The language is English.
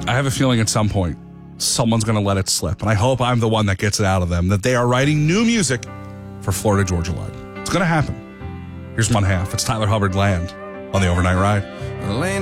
I have a feeling at some point someone's going to let it slip, and I hope I'm the one that gets it out of them, that they are writing new music for Florida Georgia Line. It's going to happen. Here's one half. It's Tyler Hubbard Land on the Overnight Ride.